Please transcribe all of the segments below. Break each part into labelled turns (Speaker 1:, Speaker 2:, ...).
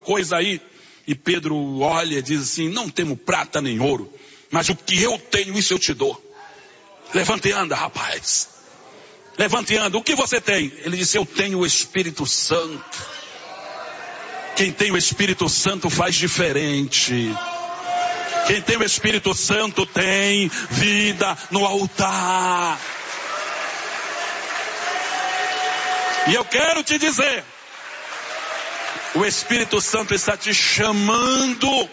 Speaker 1: coisa aí. E Pedro olha e diz assim: não temos prata nem ouro, mas o que eu tenho, isso eu te dou. Levante e anda, rapaz. Levante e anda. O que você tem? Ele disse: eu tenho o Espírito Santo. Quem tem o Espírito Santo faz diferente. Quem tem o Espírito Santo tem vida no altar. E eu quero te dizer, o Espírito Santo está te chamando.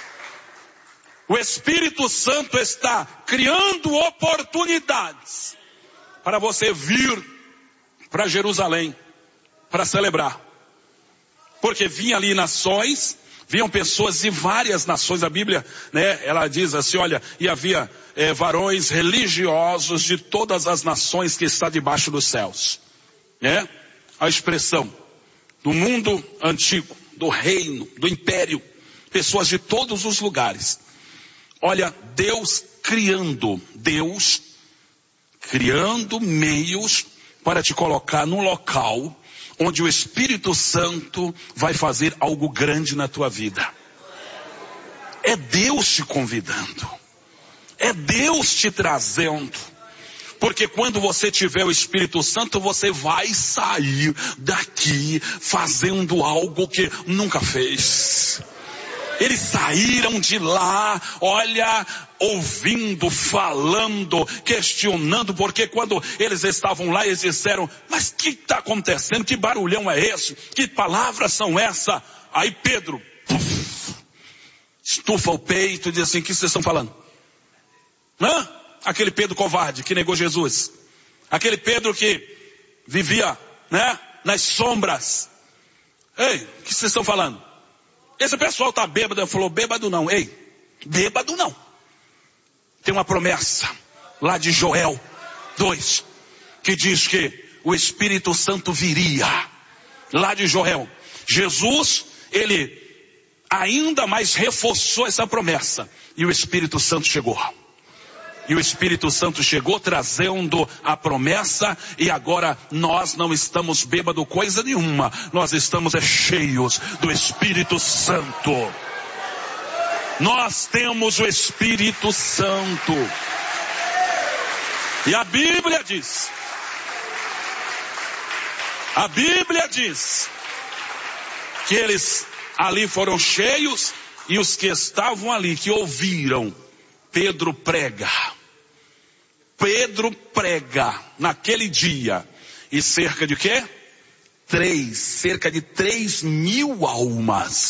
Speaker 1: O Espírito Santo está criando oportunidades para você vir para Jerusalém para celebrar. Porque vinha ali nações, vinham pessoas de várias nações. A Bíblia, né, ela diz assim, olha, e havia varões religiosos de todas as nações que está debaixo dos céus. Né? A expressão do mundo antigo, do reino, do império, pessoas de todos os lugares. Olha, Deus criando meios para te colocar num local onde o Espírito Santo vai fazer algo grande na tua vida. É Deus te convidando. É Deus te trazendo. Porque quando você tiver o Espírito Santo, você vai sair daqui fazendo algo que nunca fez. Eles saíram de lá, olha, ouvindo, falando, questionando, porque quando eles estavam lá, eles disseram: mas o que está acontecendo? Que barulhão é esse? Que palavras são essas? Aí Pedro estufa o peito e diz assim: o que vocês estão falando? Hã? Aquele Pedro covarde que negou Jesus. Aquele Pedro que vivia, né, nas sombras. Ei, o que vocês estão falando? Esse pessoal está bêbado. Ele falou: bêbado não. Ei, bêbado não. Tem uma promessa lá de Joel 2, que diz que o Espírito Santo viria. Lá de Joel. Jesus, ele ainda mais reforçou essa promessa. E o Espírito Santo chegou. E o Espírito Santo chegou trazendo a promessa, e agora nós não estamos bêbados coisa nenhuma, nós estamos cheios do Espírito Santo. Nós temos o Espírito Santo. E a Bíblia diz que eles ali foram cheios, e os que estavam ali, que ouviram Pedro prega naquele dia, e cerca de quê? Cerca de 3.000 almas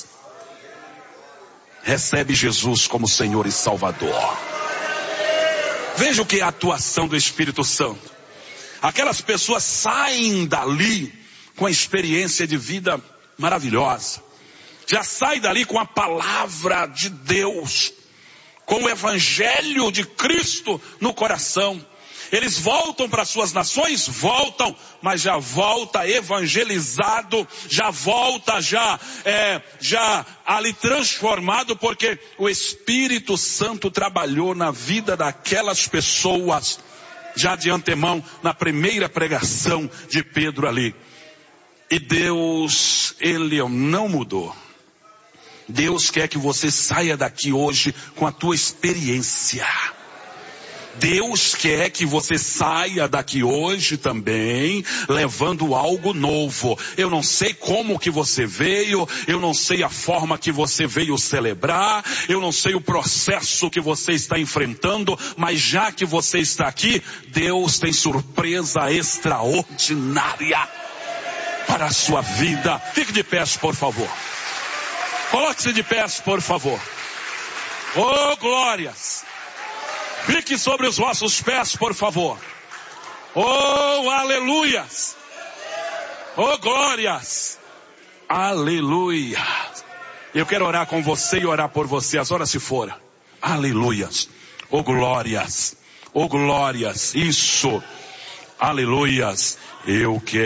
Speaker 1: recebe Jesus como Senhor e Salvador. Veja o que é a atuação do Espírito Santo. Aquelas pessoas saem dali com a experiência de vida maravilhosa. Já sai dali com a palavra de Deus, com o Evangelho de Cristo no coração. Eles voltam para suas nações? Voltam, mas já volta evangelizado, já volta já ali transformado, porque o Espírito Santo trabalhou na vida daquelas pessoas, já de antemão, na primeira pregação de Pedro ali. E Deus, Ele não mudou. Deus quer que você saia daqui hoje com a tua experiência. Deus quer que você saia daqui hoje também levando algo novo. Eu não sei como que você veio, eu não sei a forma que você veio celebrar, eu não sei o processo que você está enfrentando, mas já que você está aqui, Deus tem surpresa extraordinária para a sua vida. Fique de pé, por favor. Coloque-se de pé, por favor. Oh, glórias. Fique sobre os vossos pés, por favor. Oh, aleluias. Oh, glórias. Aleluia. Eu quero orar com você e orar por você. As horas se foram. Aleluias. Oh, glórias. Oh, glórias. Isso. Aleluias. Eu quero.